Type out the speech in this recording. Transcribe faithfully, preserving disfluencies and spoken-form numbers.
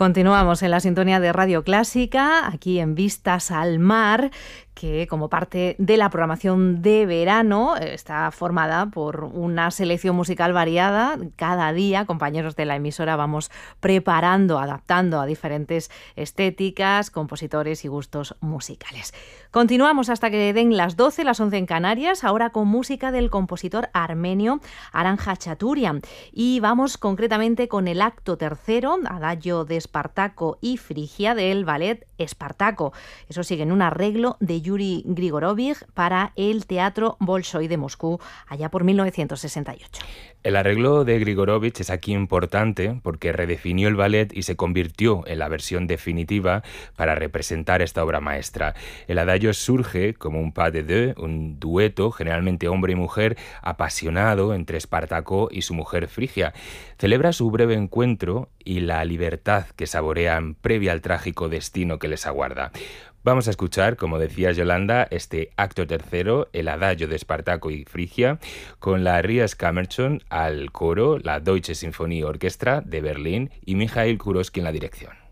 Continuamos en la sintonía de Radio Clásica, aquí en Vistas al Mar, que como parte de la programación de verano está formada por una selección musical variada. Cada día, compañeros de la emisora, vamos preparando, adaptando a diferentes estéticas, compositores y gustos musicales. Continuamos hasta que den las doce, las once en Canarias, ahora con música del compositor armenio Aran Khachaturian. Y vamos concretamente con el acto tercero, Adagio de Espartaco y Frigia, del ballet Espartaco. Eso sigue en un arreglo de Yuri Grigorovich para el Teatro Bolshoi de Moscú, allá por mil novecientos sesenta y ocho. El arreglo de Grigorovich es aquí importante porque redefinió el ballet y se convirtió en la versión definitiva para representar esta obra maestra. El adagio surge como un pas de deux, un dueto, generalmente hombre y mujer, apasionado entre Espartaco y su mujer Frigia. Celebra su breve encuentro y la libertad que saborean previa al trágico destino que les aguarda. Vamos a escuchar, como decía Yolanda, este acto tercero, el adagio de Espartaco y Frigia, con la Rias Kammerchorn al coro, la Deutsche Sinfonieorchestra de Berlín y Mikhail Kurowski en la dirección.